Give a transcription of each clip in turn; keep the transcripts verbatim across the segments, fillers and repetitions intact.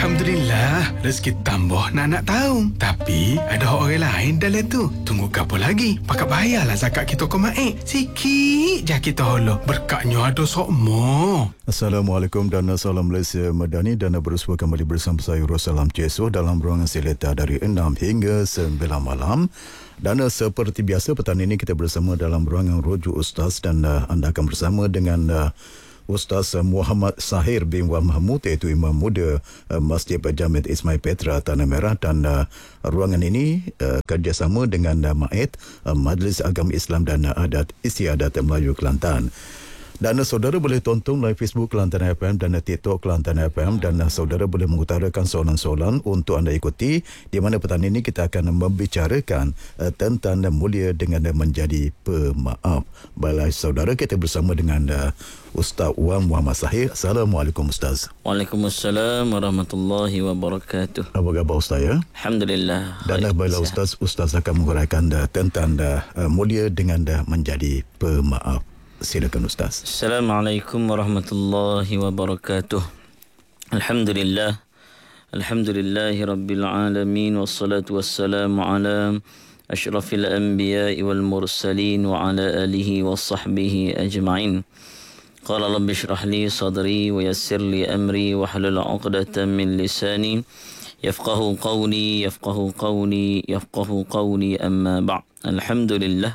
Alhamdulillah, rezeki tambah nak nak tahu. Tapi ada orang lain dalam tu. Tunggu apa lagi? Pakat bayarlah zakat kita ke Mak. Sikit je kita holo. Berkatnya ada sokmo. Assalamualaikum dan salam Malaysia Madani, dan bersua kembali bersama saya Rosalam Ceso dalam ruangan Seleta dari enam hingga sembilan malam. Dan seperti biasa petang ini kita bersama dalam ruangan Rujuk Ustaz, dan uh, anda akan bersama dengan uh, Ustaz Muhammad Sahir bin Wan Mahmud, iaitu Imam Muda uh, Masjid Jamiat Ismail Petra Tanah Merah. Dan uh, ruangan ini uh, kerjasama dengan uh, M A I T, uh, Majlis Agama Islam dan uh, Adat Istiadat Melayu Kelantan. Dan uh, saudara boleh tonton live Facebook Kelantan F M dan uh, TikTok Kelantan F M, dan uh, saudara boleh mengutarakan soalan-soalan untuk anda ikuti, di mana petang ini kita akan membicarakan uh, tentang uh, mulia dengan uh, menjadi pemaaf. Baiklah saudara, kita bersama dengan uh, Ustaz Wan Muhammad Sahir. Assalamualaikum Ustaz. Waalaikumsalam warahmatullahi wabarakatuh. Apa khabar Ustaz ya? Alhamdulillah. Dan baiklah Ustaz, Ustaz akan menguraikan uh, tentang uh, mulia dengan uh, menjadi pemaaf. Silakan Ustaz. Assalamualaikum warahmatullahi wabarakatuh. Alhamdulillah. Alhamdulillahi rabbil alamin, wassalatu wassalamu ala asyrafil anbiya'i wal mursalin wa ala alihi wa sahbihi ajma'in. Qala rabbi shrah li sadri wa yassir li amri wa hlul 'uqdatam min lisani yafqahu qawli yafqahu qawli yafqahu qawli, amma ba'd. Alhamdulillah.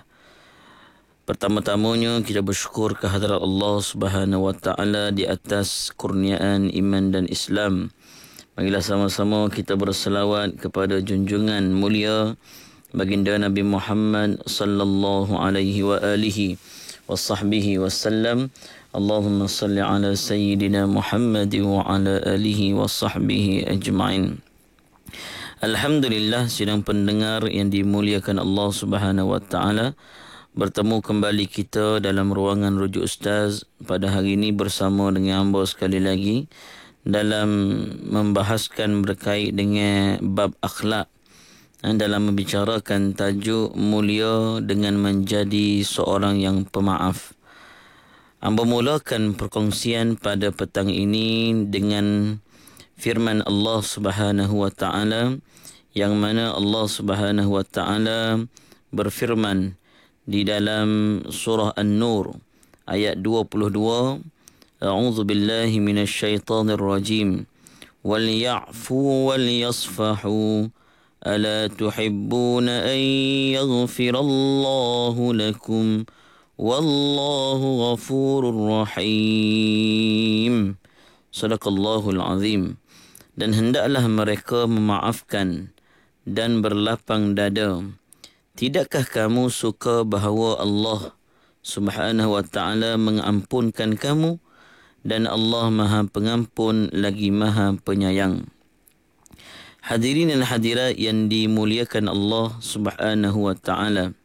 Pertama-tamanya kita bersyukur kehadrat Allah Subhanahu wa taala di atas kurniaan iman dan Islam. Marilah sama-sama kita berselawat kepada junjungan mulia baginda Nabi Muhammad sallallahu alaihi wa alihi wasahbihi wasallam. Allahumma salli ala sayyidina Muhammad wa ala alihi wasahbihi ajma'in. Alhamdulillah, sidang pendengar yang dimuliakan Allah Subhanahu wa taala, bertemu kembali kita dalam ruangan Rujuk Ustaz pada hari ini bersama dengan hamba sekali lagi dalam membahaskan berkait dengan bab akhlak, dalam membicarakan tajuk mulia dengan menjadi seorang yang pemaaf. Hamba mulakan perkongsian pada petang ini dengan firman Allah Subhanahu wa taala, yang mana Allah Subhanahu wa taala berfirman di dalam surah An-Nur ayat dua puluh dua, A'udzu billahi minasyaitonir rajim, wal ya'fu wal yasfahu ala tuhibbuna an yaghfirallahu lakum wallahu ghafurur rahim. Sadaqallahul azim. Dan hendaklah mereka memaafkan dan berlapang dada. Tidakkah kamu suka bahawa Allah Subhanahu wa taala mengampunkan kamu, dan Allah Maha Pengampun lagi Maha Penyayang. Hadirin dan hadirat yang dimuliakan Allah Subhanahu wa taala,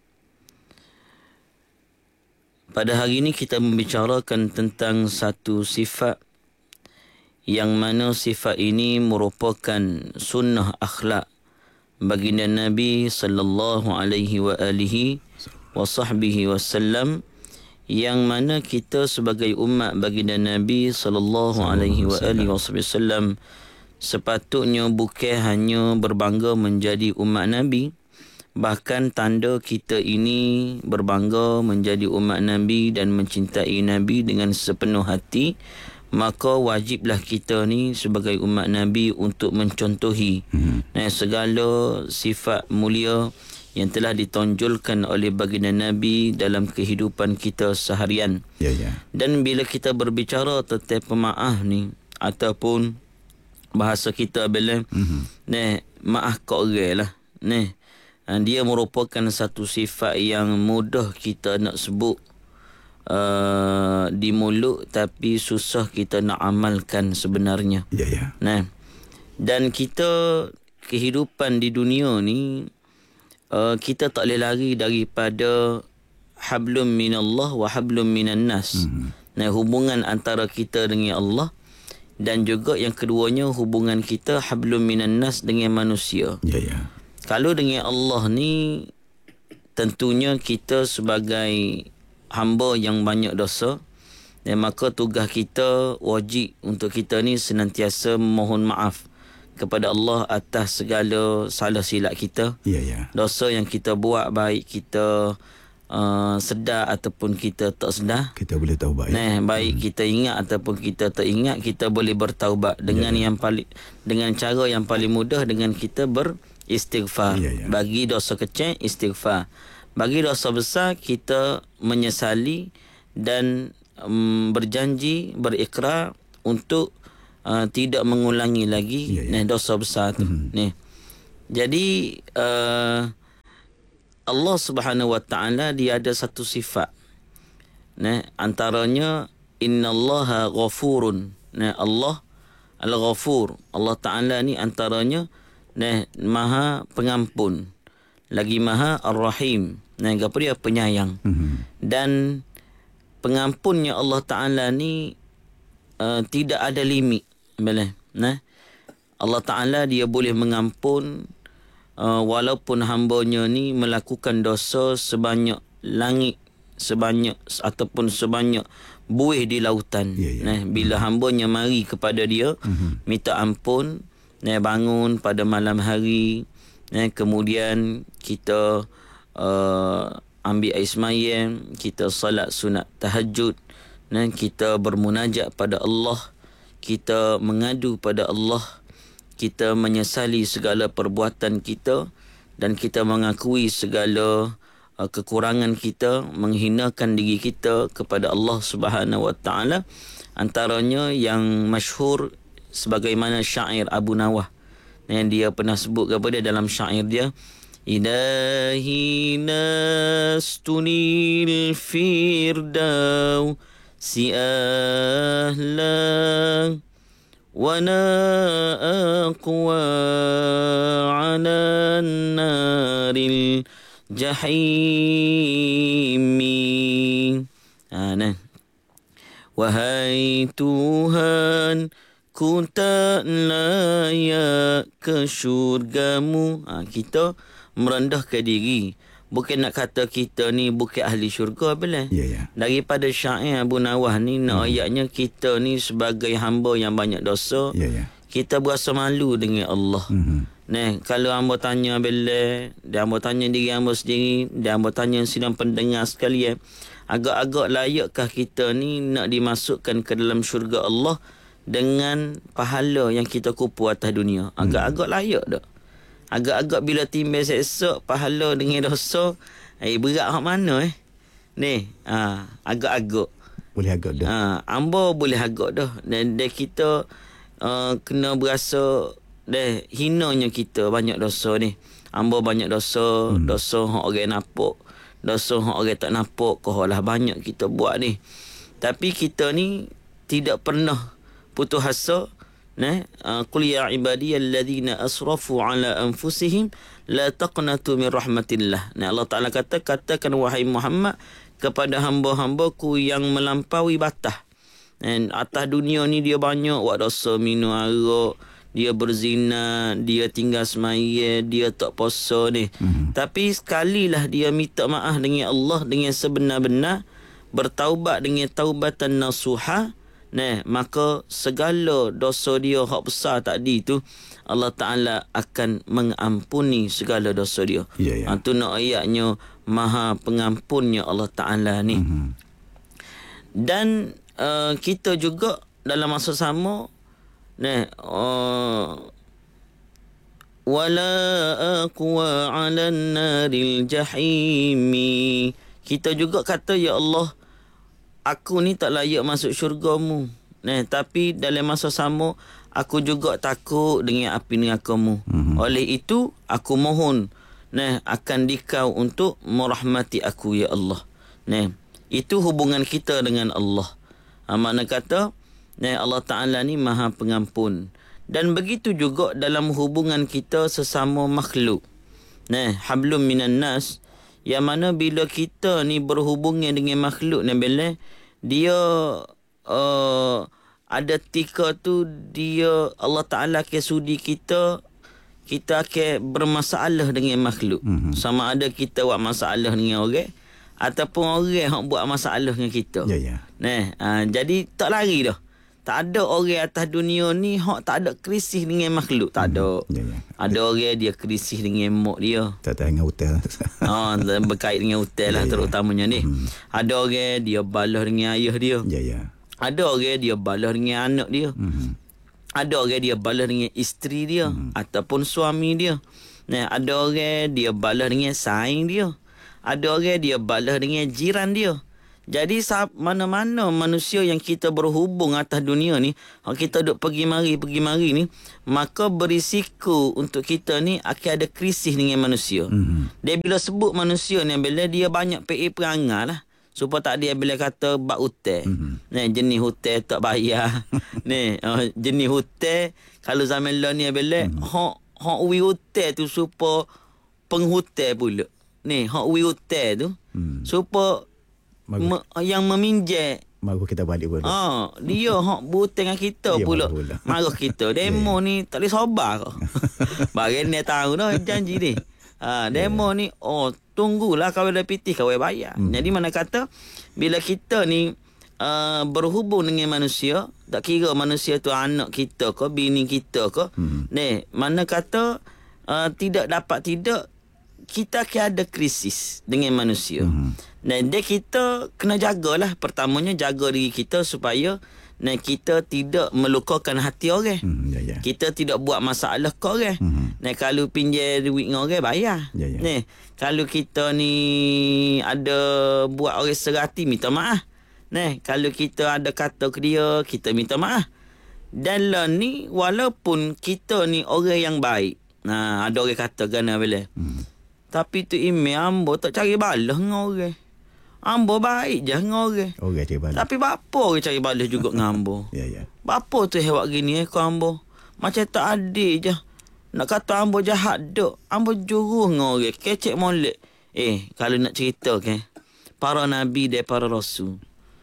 pada hari ini kita membicarakan tentang satu sifat yang mana sifat ini merupakan sunnah akhlak baginda Nabi sallallahu alaihi wa alihi wa sahbihi wasallam, yang mana kita sebagai umat baginda Nabi sallallahu alaihi wa alihi wasallam sepatutnya bukan hanya berbangga menjadi umat Nabi, bahkan tanda kita ini berbangga menjadi umat Nabi dan mencintai Nabi dengan sepenuh hati, maka wajiblah kita ni sebagai umat Nabi untuk mencontohi hmm. nah, segala sifat mulia yang telah ditonjolkan oleh baginda Nabi dalam kehidupan kita seharian. Ya, ya. Dan bila kita berbicara tentang pemaaf ni, ataupun bahasa kita bila hmm. nah, maaf kat orang lah, nah, dia merupakan satu sifat yang mudah kita nak sebut Uh, di mulut, tapi susah kita nak amalkan sebenarnya. Ya, ya. Nah, dan kita kehidupan di dunia ni, uh, kita tak boleh lari daripada hablum minallah wa hablum minan nas. Mm-hmm. Nah, hubungan antara kita dengan Allah, dan juga yang keduanya hubungan kita hablum minan nas dengan manusia. Ya, ya. Kalau dengan Allah ni, tentunya kita sebagai hamba yang banyak dosa, dan maka tugas kita wajib untuk kita ni senantiasa mohon maaf kepada Allah atas segala salah silap kita. Ya, ya. Dosa yang kita buat, baik kita uh, sedar ataupun kita tak sedar. Kita boleh taubat. Nah, Ya. baik hmm. kita ingat ataupun kita tak ingat, kita boleh bertaubat dengan ya, ya. yang paling dengan cara yang paling mudah, dengan kita beristighfar. Ya, ya. Bagi dosa kecil, istighfar. Bagi dosa besar, kita menyesali dan um, berjanji, berikrar untuk uh, tidak mengulangi lagi ya, ya. Nah, dosa besar tu. Hmm. Nih. Jadi uh, Allah Subhanahu Wa Taala dia ada satu sifat. Nah, antaranya innallaha ghafurun. Nah, Allah Al-Ghafur. Allah Taala ni antaranya nah Maha Pengampun. Lagi Maha Ar-Rahim. Nah, apa dia? Penyayang. Mm-hmm. Dan pengampunnya Allah Taala ni uh, tidak ada limit. Boleh. Nah, Allah Taala dia boleh mengampun uh, walaupun hamba-Nya ni melakukan dosa sebanyak langit, sebanyak ataupun sebanyak buih di lautan. Yeah, yeah. Nah, bila mm-hmm. hamba-Nya mari kepada dia mm-hmm. minta ampun, nah bangun pada malam hari, nah kemudian kita uh, ambil air semayam, kita salat sunat tahajud, nah kita bermunajat pada Allah, kita mengadu pada Allah, kita menyesali segala perbuatan kita dan kita mengakui segala uh, kekurangan kita, menghinakan diri kita kepada Allah Subhanahu Wa Taala. Antaranya yang masyhur sebagaimana syair Abu Nawah yang dia pernah sebut kepada dalam syair dia, Ilahi nastunil firdaw si ahla wa na aqwa ala naril jahimi. Ha, nah. Wahai Tuhan, ku tak layak ke syurgamu. Ha, kita merendahkan diri. Bukan nak kata kita ni bukan ahli syurga bila. Ya, ya. Daripada syair Abu Nawah ni, nak hmm. ayatnya kita ni sebagai hamba yang banyak dosa. Ya, ya. Kita berasa malu dengan Allah. Hmm. Nah, kalau hamba tanya bila, dia hamba tanya diri hamba sendiri, dia hamba tanya sidang pendengar sekalian, agak-agak layakkah kita ni nak dimasukkan ke dalam syurga Allah dengan pahala yang kita kupu atas dunia? Agak-agak layak tak? Agak-agak bila timbal esok pahala dengan dosa, eh berat hak mana eh? Ni, ha, agak-agak. Boleh agak dah. Ha, amba boleh agak dah. Dan, dan kita uh, kena berasa dah hinanya kita banyak dosa ni. Amba banyak dosa, hmm. dosa hak orang nampak, dosa hak orang tak nampak, koholah banyak kita buat ni. Tapi kita ni tidak pernah putus asa. Nah, qul ya ibadiyalladzina asrafu ala anfusihim la taqnatu min rahmatillah. Nah, Allah Taala kata, katakan wahai Muhammad kepada hamba-hambaku yang melampaui batas. Dan atas dunia ni dia banyak buat dosa, minum arak, dia berzina, dia tinggal semaya, dia tak puasa ni. Hmm. Tapi sekalilah dia minta maaf dengan Allah dengan sebenar-benar, bertaubat dengan taubatan nasuha, nah, maka segala dosa dia hak besar tadi tu Allah Ta'ala akan mengampuni segala dosa dia. Ya, ya. Itu nak ayatnya Maha Pengampunnya Allah Ta'ala ni. Mm-hmm. Dan uh, kita juga dalam masa sama, nah, uh, wala aqwa 'alan naril jahimi. Kita juga kata, ya Allah, aku ni tak layak masuk syurgamu. Nah, tapi dalam masa sama aku juga takut dengan api neraka-Mu. Mm-hmm. Oleh itu aku mohon nah akan dikau untuk merahmati aku, ya Allah. Nah, itu hubungan kita dengan Allah. Ha, makna kata nah Allah Taala ni Maha Pengampun. Dan begitu juga dalam hubungan kita sesama makhluk. Nah, hablum minan nas, yang mana bila kita ni berhubungan dengan makhluk ni bila dia uh, ada tika tu dia Allah Ta'ala akan sudi kita kita akan bermasalah dengan makhluk. Mm-hmm. Sama ada kita buat masalah dengan orang ataupun orang yang buat masalah dengan kita. Ya, ya. Nah, uh, jadi tak lari dah. tak ada orang atas dunia ni hak tak ada krisis dengan makhluk. Tak ada. Ya, ya. Ada orang dia krisis dengan mak dia. Tak tahu dengan hotel. Ha, berkait dengan hotel lah Ya, ya. terutamanya ni. Hmm. Ada orang dia balas dengan ayah dia. Ya, ya. Ada orang dia balas dengan anak dia. Hmm. Ada orang dia balas dengan isteri dia hmm. ataupun suami dia. Nah, ada orang dia balas dengan saing dia. Ada orang dia balas dengan jiran dia. Jadi mana-mana manusia yang kita berhubung atas dunia ni, kita duk pergi mari pergi mari ni, maka berisiko untuk kita ni akan ada krisis dengan manusia. Mm-hmm. Dia bila sebut manusia ni bila dia banyak P A perangai lah. Supaya tak dia bila kata bak hutang. Mm-hmm. Ni jenis hutang tak bayar. Ni uh, jenis hutang kalau zaman lah ni bila mm-hmm. hak hak wi hutang tu supaya penghutang pula. Ni hak wi hutang tu mm. supaya Me, yang meminjam Maru kita balik pula. Ah, dia hak berhutang dengan kita Dia pula. marah pula. Marah kita. Demo ni tak boleh sabar kau. Bagi ni tahu dah janji ni. Ah, demo ni oh tunggulah kau dah pitih kau bayar. Hmm. Jadi mana kata bila kita ni uh, berhubung dengan manusia, tak kira manusia tu anak kita ke, bini kita ke, hmm. ni mana kata uh, tidak dapat tidak kita akan ada krisis dengan manusia. Mm-hmm. Dan dia kita kena jagalah. Pertamanya jaga diri kita supaya nah, kita tidak melukakan hati orang. Mm, yeah, yeah. Kita tidak buat masalah ke orang. Mm-hmm. Nah, kalau pinjam duit dengan orang bayar. Yeah, yeah. Nah, kalau kita ni ada buat orang serati minta maaf. Nah, kalau kita ada kata ke dia kita minta maaf. Dan lah ni walaupun kita ni orang yang baik. Nah, ada orang kata gana bila. Mm. Tapi tu email ambo tak cari balas dengan orang. Ambo baik je dengan orang. Orang cari balas. Tapi bapa orang cari balas juga dengan ambo. Ya, ya. Bapa tu hebat gini eh kau ambo. Macam tak adil je. Nak kata ambo jahat duk. Ambo juruh dengan orang. Kecek molek. Eh, kalau nak cerita ke. Para nabi dan para rasul.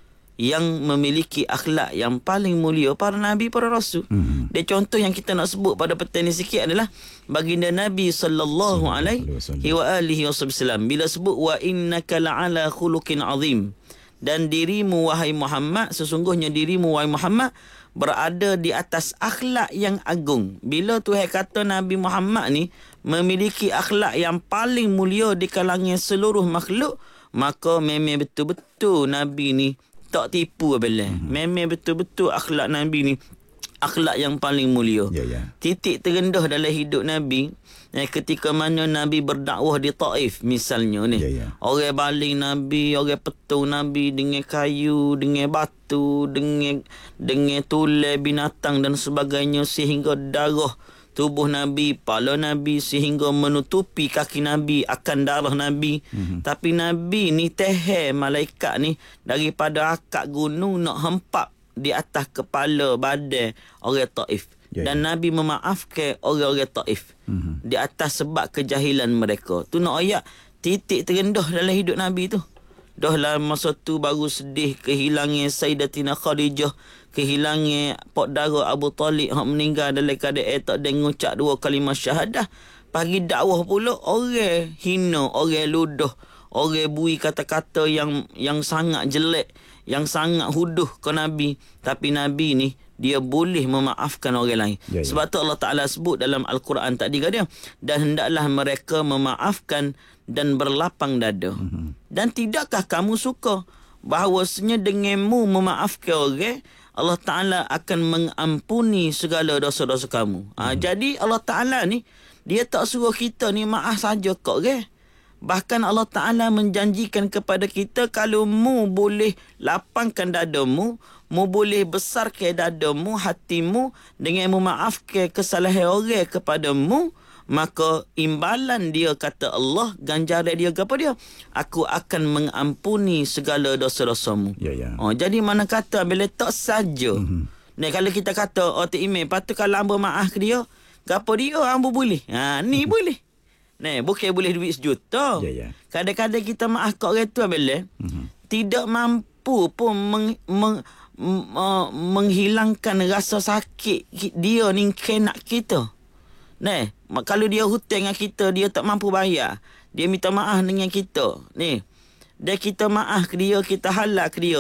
Yang memiliki akhlak yang paling mulia. Para nabi, para rasul. Hmm. Dia contoh yang kita nak sebut pada petang ni sikit adalah. Baginda Nabi sallallahu alaihi wa alihi wasallam. Bila sebut wa innaka la'ala khuluqin azim. Dan dirimu wahai Muhammad. Sesungguhnya dirimu wahai Muhammad. Berada di atas akhlak yang agung. Bila Tuhan kata Nabi Muhammad ni. Memiliki akhlak yang paling mulia di kalangan seluruh makhluk. Maka memang betul-betul Nabi ni. Tak tipu bila. Mm-hmm. Memang betul-betul akhlak Nabi ni akhlak yang paling mulia. Yeah, yeah. Titik terendah dalam hidup Nabi eh, ketika mana Nabi berdakwah di Taif misalnya ni. Yeah, yeah. Orang baling Nabi, orang petung Nabi dengan kayu, dengan batu, dengan dengan tulai binatang dan sebagainya sehingga darah tubuh Nabi, pala Nabi sehingga menutupi kaki Nabi akan darah Nabi. Mm-hmm. Tapi Nabi ni teher malaikat ni daripada akak gunung nak hempap di atas kepala badan orang Taif. Yeah, dan yeah. Nabi memaafkan orang-orang Taif. Mm-hmm. Di atas sebab kejahilan mereka. Tu nak ayat titik terendah dalam hidup Nabi tu. Dah lah masa tu baru sedih kehilangan Sayyidatina Khadijah, kehilangan pak dara Abu Talib yang meninggal dalam keadaan tak ada ngucap dua kalimah syahadah. Pagi dakwah pula orang hina, orang ludah, orang bui kata-kata yang yang sangat jelek, yang sangat huduh ke Nabi. Tapi Nabi ni dia boleh memaafkan orang lain. Ya, ya. Sebab tu Allah Ta'ala sebut dalam Al-Quran tadi kan dia. Dan hendaklah mereka memaafkan dan berlapang dada. Mm-hmm. Dan tidakkah kamu suka bahawasanya denganmu memaafkan orang, Allah Ta'ala akan mengampuni segala dosa-dosa kamu. Mm-hmm. Ha, jadi Allah Ta'ala ni, dia tak suruh kita ni maaf saja kok orang. Bahkan Allah Ta'ala menjanjikan kepada kita kalau mu boleh lapangkan dadamu, mu boleh besarkan dadamu, hatimu dengan memaafkan kesalahan orang kepadamu, maka imbalan dia kata Allah, ganjaran dia apa dia? Aku akan mengampuni segala dosa-dosamu. Ya, ya. Oh, jadi mana kata bila tak saja. Mm-hmm. Nah, kalau kita kata oh tak email, patut kalau hamba maaf ke dia, gapo dia hamba boleh. Ha, ni mm-hmm. boleh. Nah, bukan boleh duit sejuta. Ya, ya. Kadang-kadang kita maaf kat orang tu bila mm-hmm. tidak mampu pun meng, meng, meng, uh, menghilangkan rasa sakit dia ni kena kita. Nah, kalau dia hutang dengan kita, dia tak mampu bayar. Dia minta maaf dengan kita. Ni, dia kita maaf ke dia, kita halal ke dia lah.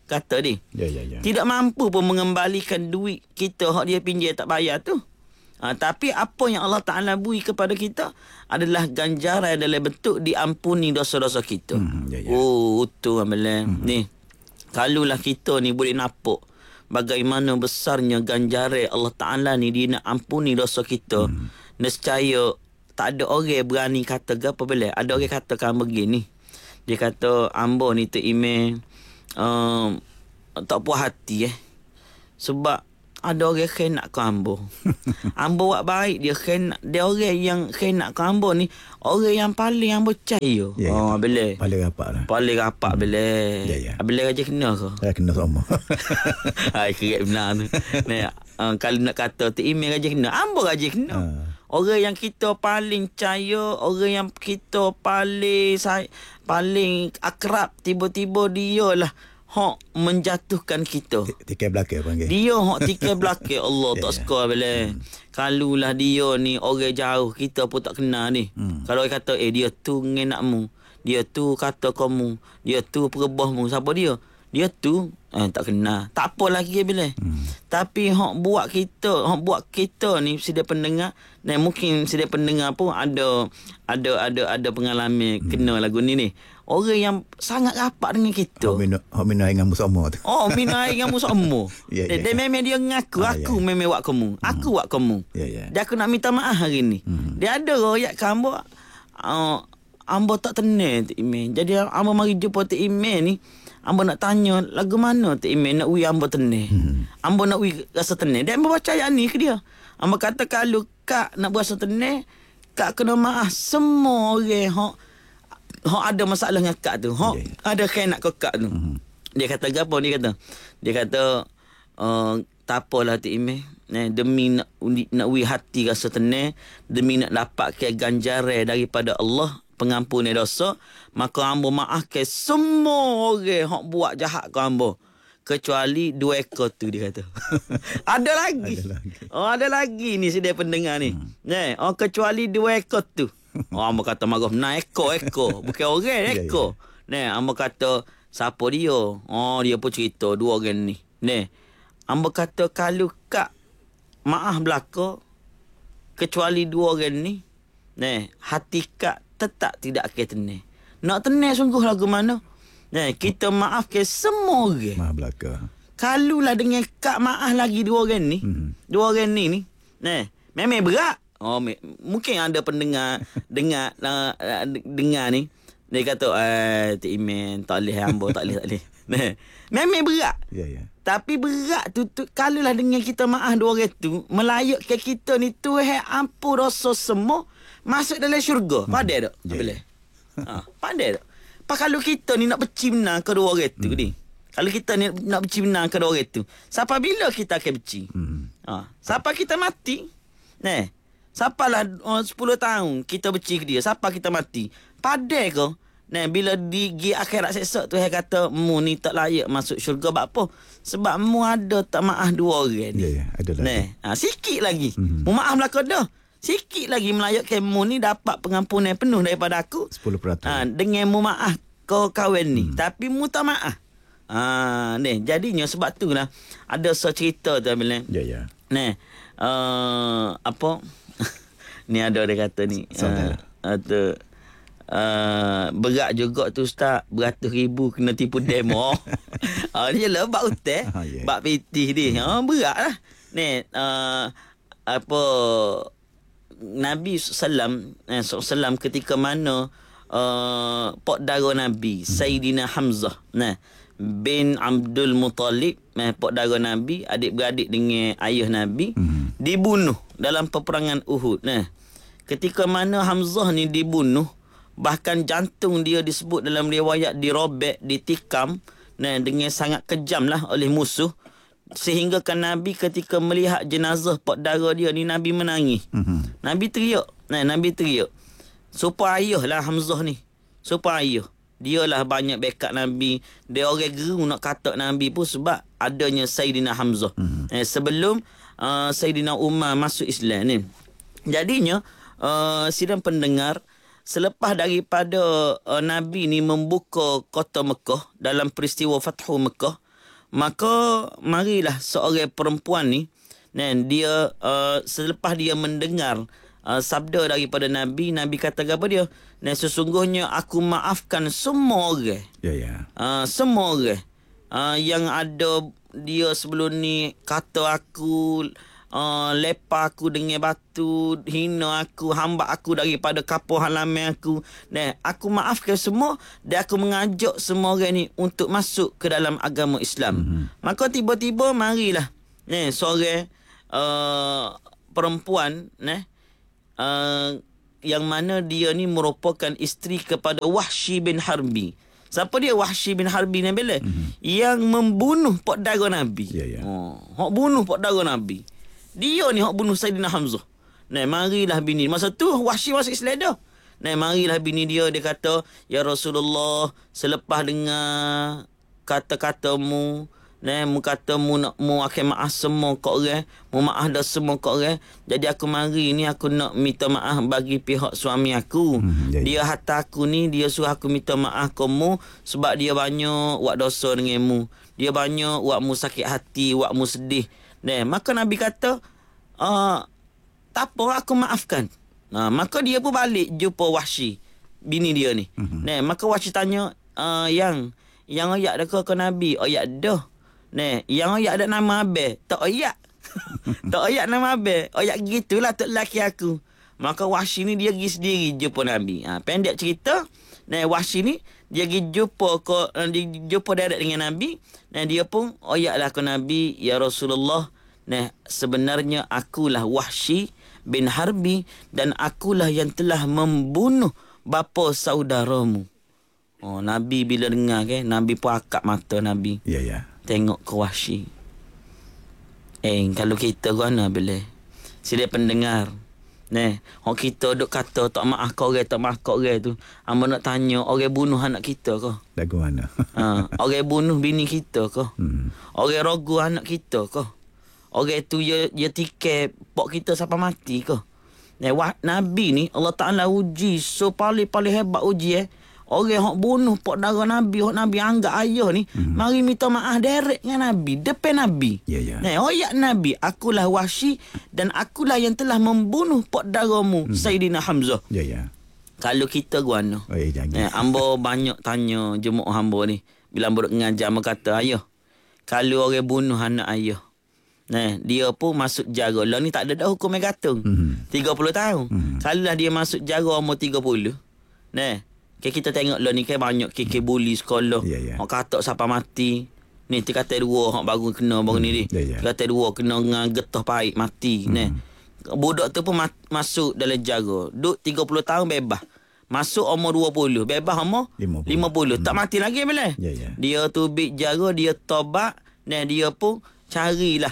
kata dia. Ya, ya, ya. Tidak mampu pun mengembalikan duit kita hak dia pinjam tak bayar tu. Ha, tapi apa yang Allah Ta'ala beri kepada kita adalah ganjaran dalam bentuk diampuni dosa-dosa kita. Hmm, ya, ya. Oh, betul amalan. Hmm. Ni, kalulah kita ni boleh nampak bagaimana besarnya ganjaran Allah Ta'ala ni, dia nak ampuni dosa kita. Hmm. Nescaya tak ada orang berani kata apa boleh. Ada orang katakan begini. Dia kata, ambo ni tu email um, tak puas hati eh. Sebab ada orang kena ke ambo. Ambo buat baik, dia kena, dia orang yang kena ke ambo ni, orang yang paling ambo percaya. Ya, oh, ya. boleh. Paling rapat lah. Paling rapat hmm. boleh. Ya, ya. Boleh raja kena ke? Saya kena sama. Hai, kerap benar tu. Ni, uh, kalau nak kata tu email raja kena, ambo raja kena. Ha. Orang yang kita paling percaya, orang yang kita paling say, paling akrab, tiba-tiba dia lah hak menjatuhkan kita. Tikai belakang panggil. Dia hak tikai belakang. Allah tak yeah, suka boleh. Hmm. Kalulah dia ni orang jauh, kita pun tak kenal ni. Hmm. Kalau orang kata eh dia tu ngenakmu, dia tu kata kamu, dia tu perebahmu, siapa dia? Dia tu eh, tak kenal. Tak apa lagi bila. Hmm. Tapi hak buat kita, hak buat kita ni sedia pendengar, dan mungkin sedia pendengar pun ada ada ada ada pengalaman hmm. kena lagu ni ni. Orang yang sangat rapat dengan kita. Hak minum hak minum air dengan sama tu. Oh, minum air dengan sama. yeah, dia, yeah. dia memang dia ngaku, ah, aku yeah. memang buat kamu. Hmm. Aku buat kamu. Ya yeah, ya. Yeah. Dia aku nak minta maaf hari ni. Hmm. Dia ada royak ke ambo. Uh, ambo tak tenang tu email. Jadi ambo mari jumpa tu email ni. Ambo nak tanya lagu mana tu email nak wi ambo tenang. Hmm. Ambo nak wi rasa tenang. Dia ambo percaya ni ke dia. Ambo kata kalau kak nak berasa tenang, kak kena maaf semua orang hak hak ada masalah dengan kak tu. Hak yeah, yeah. ada kena ke kak tu. Hmm. Dia kata apa dia kata? Dia kata uh, tak apalah tu email. Nah, demi nak nak wi hati rasa tenang, demi nak dapat ke ganjaran daripada Allah, pengampunan dosa, maka ambo maafkan semua orang hak buat jahat ke ambo, kecuali dua ekor tu, dia kata. ada lagi. Ada lagi. Oh, ada lagi ni sedia pendengar ni. Hmm. Nah, oh kecuali dua ekor tu. Oh, ambo kata marah, nah ekor ekor, bukan orang ekor. Nah, ambo kata siapa dia? Oh, dia pun cerita dua orang ni. Nah, ambo kata kalau kak maaf belaka kecuali dua orang ni, nah, hati kak tetap tidak akan tenang. Nak tenang sungguh lagu mana? Nah, kita maaf ke semua orang. Maaf belaka. Kalulah dengan kak maaf lagi dua orang ni, hmm. dua orang ni ni. Nah, memang berat. Oh, me- mungkin ada pendengar dengar uh, dengar ni. Dia kata, eh, Tik Iman, tak boleh ambo, tak boleh, tak boleh. Nah, memang berat. Ya, ya. Tapi berat tu, tu kalulah dengan kita maaf dua orang tu, melayakkan kita ni Tuhan ampun dosa semua, masuk dalam syurga. Hmm. Pandai tak? Yeah. Boleh. Ha, pandai tak? Pak kalau kita ni nak benci benar ke dua orang tu hmm. ni. Kalau kita ni nak benci benar ke dua orang tu, sampai bila kita akan benci? Hmm. Ha, sampai kita mati. Nah, sampalah uh, sepuluh tahun kita benci ke dia, sampai kita mati. Pandai ke? Nah, bila di akhirat sesok tu dia kata mu ni tak layak masuk syurga. Sebab apa? Sebab mu ada tak maaf dua orang ni. Ya, ya, ada lagi. Nah, ha, sikit lagi. Hmm. Mu maaf belaka dah. Sikit lagi melayakkan mu ni dapat pengampunan penuh daripada aku. sepuluh peratus. Ha, dengan mu maaf kau kawan ni. Hmm. Tapi mu tak maaf. Ha, ni jadinya sebab tu lah ada secerita tu bila. Ya, ya. Nah, uh, apa? Ni ada dia kata ni. Uh, uh, Uh, berat juga tu Ustaz, beratus ribu kena tipu demo. uh, dia lah bak hotel, oh, yeah. bak pitih dia. Uh, berat lah. Ni uh, apa Nabi sallallahu alaihi wasallam ketika mana uh, pak dara Nabi hmm. Sayyidina Hamzah nah bin Abdul Muttalib, nah pak dara Nabi, adik-beradik dengan ayah Nabi hmm. dibunuh dalam peperangan Uhud. Nah, ketika mana Hamzah ni dibunuh, bahkan jantung dia disebut dalam riwayat dirobek, ditikam, nah, dengan sangat kejam lah oleh musuh. Sehingga kan Nabi ketika melihat jenazah pak dara dia ni, Nabi menangis. Mm-hmm. Nabi teriak. Nah, Nabi teriak. Supaya ayah lah Hamzah ni. Supaya ayah. Dia lah banyak backup Nabi. Dia orang geru nak kata Nabi pun sebab adanya Sayyidina Hamzah. Mm-hmm. Eh, sebelum uh, Sayyidina Umar masuk Islam ni. Jadinya, uh, sidang pendengar, selepas daripada uh, Nabi ni membuka kota Mekah dalam peristiwa Fathu Mekah, Maka marilah seorang perempuan ni, dan dia uh, selepas dia mendengar uh, sabda daripada Nabi, Nabi kata apa dia? Dan sesungguhnya aku maafkan semua orang. Ya, ya. Uh, semua orang uh, yang ada dia sebelum ni kata aku, Uh, lepa aku dengan batu, hina aku, hamba aku daripada kapur halaman aku. Dan aku maafkan semua, dan aku mengajak semua orang ni untuk masuk ke dalam agama Islam. Mm-hmm. Maka tiba-tiba marilah ni seorang uh, perempuan ni uh, yang mana dia ni merupakan isteri kepada Wahsy bin Harbi. Siapa dia Wahsy bin Harbi ni bila? Mm-hmm. Yang membunuh pak dara Nabi. Ya, ya. Oh, hak bunuh pak dara Nabi. Dia ni hak bunuh Saidina Hamzah. Nah, marilah bini. Masa tu Wahsy masuk Islam dah. Nah, marilah bini dia, dia kata, "Ya Rasulullah, selepas dengar kata-katamu, nah, mu kata mu nak mu akan maaf semua kat orang, mu maaf dah semua kat orang. Jadi aku mari ni aku nak minta maaf bagi pihak suami aku. Hmm, ya, ya. Dia hantar aku ni, dia suruh aku minta maaf kamu sebab dia banyak buat dosa dengan mu. Dia banyak buat mu sakit hati, buat mu sedih." Nah, maka Nabi kata, uh, tak apa, aku maafkan. Nah, maka dia pun balik jumpa Wahsy, bini dia ni. Mm-hmm. Nah, maka Wahsy tanya, uh, yang yang ayat dah ke Nabi? Ayat dah. Nah, yang ayat ada nama Abel? Tak ayat. Tak ayat nama Abel. Ayat gitulah tok laki aku. Maka Wahsy ni dia pergi sendiri jumpa Nabi. Ha, pendek cerita. Nah, Wahsy ni dia pergi jumpa ko, dia jumpa direct dengan Nabi. Dan dia pun ayatlah ke Nabi, "Ya Rasulullah, nah, sebenarnya akulah Wahsy bin Harbi dan akulah yang telah membunuh bapa saudaramu." Oh, Nabi bila dengar ke, Nabi pun akak mata Nabi. Ya, ya. Tengok ke Wahsy. Eh, kalau kita guna bila sila pendengar. Nah, orang kita duk kata tak maaf kau orang, tak maaf kau orang tu. Hamba nak tanya, orang bunuh anak kita ke? Lagu mana? Ha, orang bunuh bini kita ke? Hmm. Orang rogu anak kita ke? Orang tu dia, dia tiket pok kita sampai mati ke? Nah, wah, Nabi ni Allah Ta'ala uji, so paling-paling hebat uji eh. Orang yang bunuh pok dara Nabi, yang Nabi anggap ayah ni, hmm. mari minta maaf direct dengan Nabi, depan Nabi. Ya, ya. Nah, oh ya Nabi, akulah Wahsy dan akulah yang telah membunuh pok daramu, hmm. Saidina Hamzah. Ya, ya. Kalau kita guana. Oh, ya, jangan. Nah, hamba banyak tanya jemaah hamba ni. Bila hamba mengajar, hamba kata, ayah, kalau orang bunuh anak ayah, nah, dia pun masuk jara. Lah ni tak ada dah hukum yang gantung. Mm-hmm. tiga puluh tahun. Mm-hmm. Kalau lah dia masuk jara umur tiga puluh. Nah, okay, kita tengok lah ni kan banyak keke bully sekolah. Yeah, yeah. Hak katak sampai mati. Ni dia kata dua hak baru kena baru mm. ni ni. Yeah, yeah. Dia kata dua kena dengan getah pahit mati. Mm. Nah. Budak tu pun ma- masuk dalam jara. Duk tiga puluh tahun bebas. Masuk umur dua puluh, bebas umur lima puluh. lima puluh. Mm. Tak mati lagi boleh. Yeah, yeah. Dia tu bik jara, dia tobat, dan dia pun carilah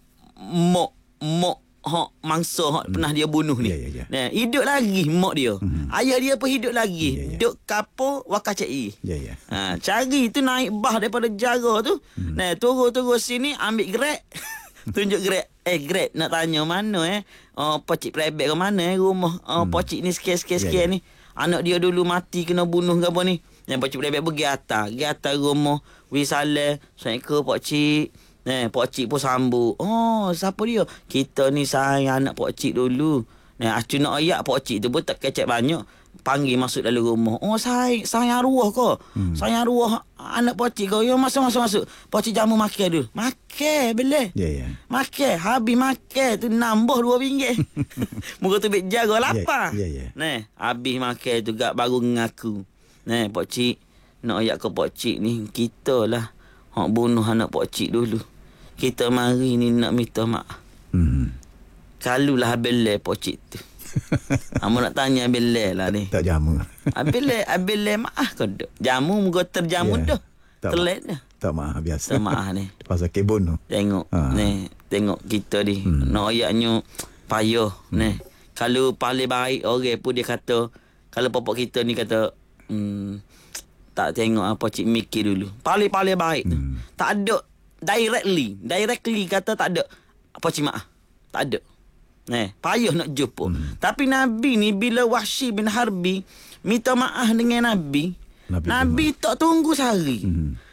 mok mok hak mangsa hak hmm. pernah dia bunuh ni. Yeah, yeah, yeah. Nah, hidup lagi mak dia. Hmm. Ayah dia pun hidup lagi. Yeah, yeah. Duk kapur wakar cai. Ya yeah, ya. Yeah. Ha, cari tu naik bah daripada jara tu. Hmm. Nah, turun-turun sini ambil grab. Tunjuk grab. Eh, grab nak tanya mana eh? Oh, pocik private ke mana eh rumah oh, hmm. pocik ni sekian-sekian yeah, yeah. ni. Anak dia dulu mati kena bunuh ke apa ni. Yang pocik private pergi atas. Pergi atas rumah. Wisale. Assalamualaikum pocik. Eh, Pak Cik pun sambut. Oh, siapa dia? Kita ni sayang anak Pak Cik dulu. Nah, acu nak ayak Pak Cik tu pun tak kecek banyak. Panggil masuk dalam rumah. Oh, sayang, sayang arwah kau. Hmm. Sayang arwah anak Pak Cik kau. Ya, masuk, masuk, masuk. Pak Cik jamu makan dulu. Makan, boleh? Ya, yeah, ya. Yeah. Makan. Habis makan tu nambah dua ringgit. Muka tu bik jaga lapar. Ya, yeah, ya, yeah, yeah. Nah, habis makan tu gak baru ngaku. Nah, Pak Cik. Nak ayak ke Pak Cik ni. Kita lah. Hak bunuh anak Pak Cik dulu. Kita mari ni nak minta maaf. Hmm. Kalulah Abel Pak Cik tu. Amo nak tanya Abel lah ni. Tak jamu. Abel Abel maaf ke dak? Jamu muka terjamu yeah. dah. Telat dah. Tak maaf biasa. Tak maaf ni. Pasal ke bunuh. Tengok ha. Ni, tengok kita ni. Hmm. Nak ayaknya payah hmm. ni. Kalau paling baik orang pun dia kata, kalau bapak kita ni kata, hmm, tak tengok apa cik mikir dulu. Paling-paling baik tu. Hmm. Tak ada directly, directly kata tak ada apa cik maaf. Tak ada. Nah, payah nak jumpa. Hmm. Tapi Nabi ni bila Wahsy bin Harbi minta maaf dengan Nabi, Nabi, Nabi tak tunggu sehari. Hmm.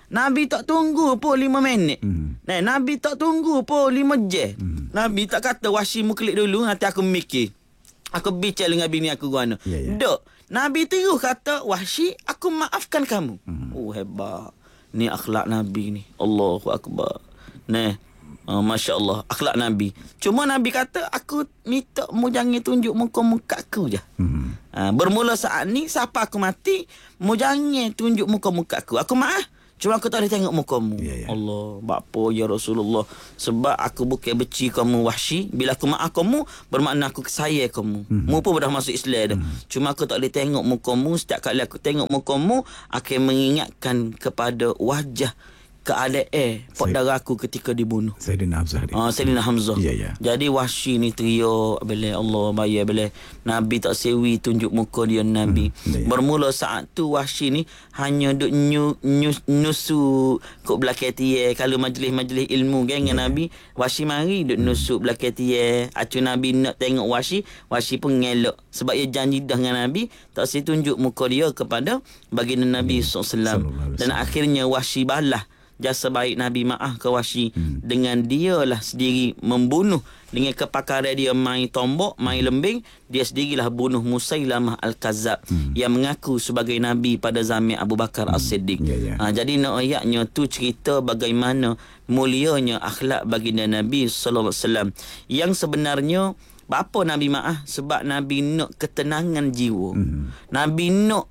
Nabi tak tunggu pun lima minit. Hmm. Nah, Nabi tak tunggu pun lima jam. Hmm. Nabi tak kata Wahsy mu klik dulu nanti aku mikir. Aku bicara dengan bini aku guna. Ya, ya. Dok, Nabi terus kata Wahsy, aku maafkan kamu. Hmm. Oh hebat. Ni akhlak Nabi ni. Allahu akbar. Nah, uh, Masya Allah, akhlak Nabi. Cuma Nabi kata, aku minta mu jangan tunjuk muka-muka aku je. Hmm. Uh, bermula saat ni, siapa aku mati, mu jangan tunjuk muka-muka aku. Aku maaf, cuma aku tak boleh tengok mukamu. Ya, ya. Allah, bapa ya Rasulullah. Sebab aku bukan benci kamu Wahsy. Bila aku maaf kamu, bermakna aku sayang kamu. Hmm. Mu pun dah masuk Islam dah. Hmm. Cuma aku tak boleh tengok mukamu. Setiap kali aku tengok mukamu, akan mengingatkan kepada wajah keadaan eh pak Saya- darah aku ketika dibunuh. Sayyidina Hamzah. Ah, Sayyidina Hamzah. Ya, ya. Jadi Wahsy ni teriak bila Allah bayar bila Nabi tak sewi tunjuk muka dia Nabi. Hmm, ya, ya. Bermula saat tu Wahsy ni hanya duk nyu, nyu, nusuk kok belakang dia kalau majlis-majlis ilmu kan dengan Ya. Nabi. Wahsy mari duk nusuk belakang dia. Acu Nabi nak tengok Wahsy, Wahsy pun ngelak sebab dia janji dah dengan Nabi tak se tunjuk muka dia kepada baginda Nabi sallallahu alaihi wasallam. Sallallahu alaihi Dan wasallam. akhirnya Wahsy balas jasa baik Nabi maaf ke Wahsy Hmm. dengan dialah sendiri membunuh dengan kepakaran dia main tombak, main lembing, dia sendirilah bunuh Musailamah Al-Kazzab Hmm. yang mengaku sebagai Nabi pada zaman Abu Bakar As-Siddiq. Ya, ya. Ha, jadi nak ayatnya tu cerita bagaimana mulianya akhlak baginda Nabi sallallahu alaihi wasallam yang sebenarnya apa Nabi maaf sebab Nabi nak ketenangan jiwa. Hmm. Nabi nak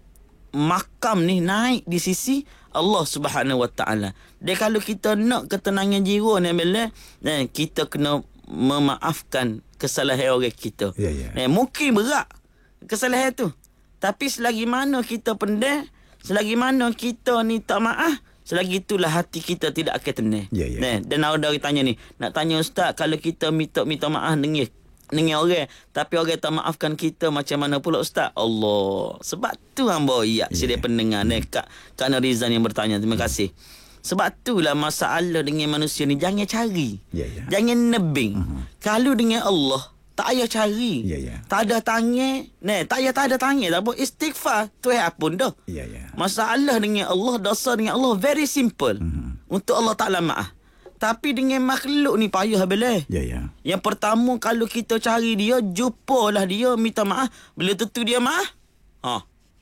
makam ni naik di sisi Allah Subhanahu Wa Taala. Dia kalau kita nak ketenangan jiwa ni bila eh, kita kena memaafkan kesalahan orang kita. Ya, ya. Eh, mungkin berat kesalahan tu. Tapi selagi mana kita pendek, selagi mana kita ni tak maaf, selagi itulah hati kita tidak akan tenang. Ya, ya. Eh, dan ada orang tanya ni, nak tanya ustaz kalau kita minta minta maaf dengan dengan orang tapi orang tak maafkan kita macam mana pula ustaz? Allah. Sebab tu hamba ya, yeah. Sedia pendengar ni Kak Kak Norizan yang bertanya. Terima kasih. Sebab itulah masalah dengan manusia ni jangan cari. Ya, ya. Jangan nebing. Uh-huh. Kalau dengan Allah tak payah cari. Ya, ya. Tak ada tangan. Nah, tak payah tak ada tangan. Tak apa istighfar. Tuhan pun dah. Ya, ya. Masalah dengan Allah, dosa dengan Allah very simple. Mhm. Untuk Allah Taala maaf. Tapi dengan makhluk ni payah boleh. Ya, ya. Yang pertama kalau kita cari dia, jumpalah dia, minta maaf. Bila tentu dia maaf. Ha.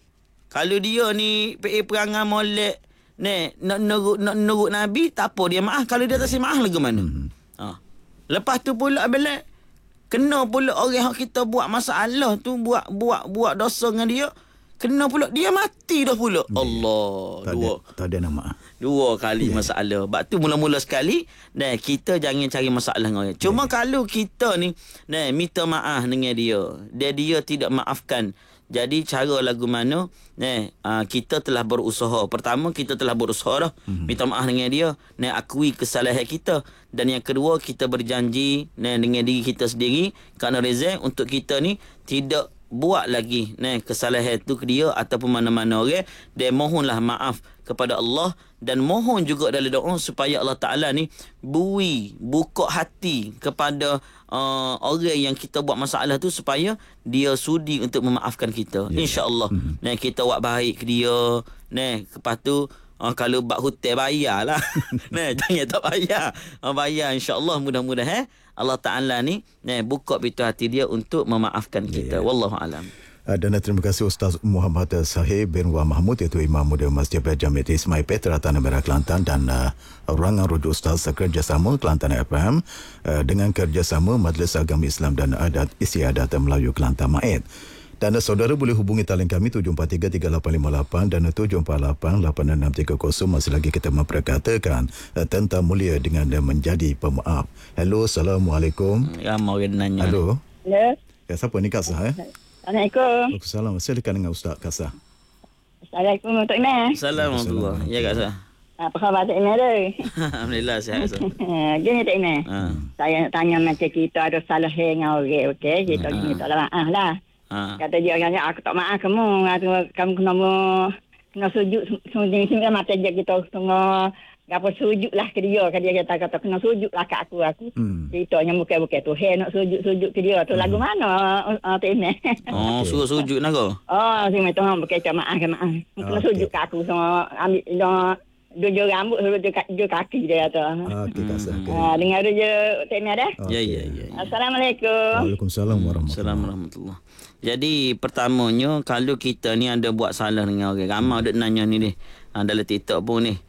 Kalau dia ni pe perangai molek, ni nak nurut nak nurut Nabi, tak apa dia maaf. Kalau dia tak si maaf lagi mana? Mhm. Ha. Lepas tu pula bila kena pula orang yang kita buat masalah tu, buat buat buat dosa dengan dia, kena pula dia mati dah pula. Ya, Allah. Tak ada, Dua. tak ada nama. Dua kali Ya. masalah. Sebab tu mula-mula sekali dan kita jangan cari masalah dengan orang. Cuma Ya. kalau kita ni nah, minta maaf dengan dia, dia dia tidak maafkan. Jadi cara lagu mana nah, uh, kita telah berusaha. Pertama kita telah berusaha dah Mhm. minta maaf dengan dia, nah, akui kesalahan kita. Dan yang kedua kita berjanji nah, dengan diri kita sendiri kerana Reza untuk kita ni tidak buat lagi nah, kesalahan tu ke dia ataupun mana-mana orang. Dia mohonlah maaf kepada Allah dan mohon juga dalam doa supaya Allah Ta'ala ni bui, buka hati kepada uh, orang yang kita buat masalah tu supaya dia sudi untuk memaafkan kita. Ya, ya. InsyaAllah. Mhm. Nah, kita buat baik ke dia. Nah, lepas tu uh, kalau bak hutang bayarlah. Nah, jangan tak bayar. Uh, bayar insya-Allah mudah-mudahan eh, Allah Ta'ala ni nah, buka pintu hati dia untuk memaafkan kita. Ya, ya. Wallahu alam. Uh, Dan terima kasih Ustaz Muhammad Sahib bin Wah Mahmud, iaitu Imam Muda Masjid Jamiat Ismail Petra Tanah Merah Kelantan, dan uh, ruangan rujuk Ustaz kerjasama Kelantan F M uh, dengan kerjasama Majlis Agama Islam dan Adat Istiadat Melayu Kelantan M A I D. Dan uh, saudara boleh hubungi talian kami tujuh empat tiga tiga lapan lima lapan dan tujuh empat lapan lapan enam tiga kosong. Masih lagi kita memperkatakan uh, tentang mulia dengan uh, menjadi pemaaf. Hello, Assalamualaikum. Ramai orang nanya. Halo. Ya. Ya, siapa ni Kak Sah? Eh? Assalamualaikum. Waalaikumsalam. Silakan dengan Ustaz Kasah. Assalamualaikum Tok Imam. Assalamualaikum. Ya Kak Sah. Apa khabar Tok Imam tu? Alhamdulillah sihat Kak Sah. Gini Tok Imam. Ha. Saya nak tanya macam kita ada salah dengan orang, okey? Kita Ha. minta lah maaf lah. Ha. Kata dia orangnya, aku tak maaf kamu. Aku, kamu kena kena sujud sujud sini mata dia kita tengah apa sujud lah ke dia. Kan dia kata kata kena sujud lah kat aku aku. Hmm. Ceritanya bukan-bukan tu. Hey nak sujud-sujud ke dia. Tu lagu mana uh, Tok Imam? Oh, Okey. suruh sujud nak kau? Oh, si mai tengah bukan cak maaf ke maaf. Kena Okey. sujud kat aku sama ambil dia Dua jor rambut suruh jor, jor kaki dia kata. Ah, okey, Kak Sah. Okay. Ha, dengar dia Tok Mia dah. Ya, ya, ya. ya. Assalamualaikum. Waalaikumsalam warahmatullahi Assalamualaikum warahmatullahi. Jadi pertamanya kalau kita ni ada buat salah dengan orang, ramai duk nanya ni ni. Ha, dalam TikTok pun ni.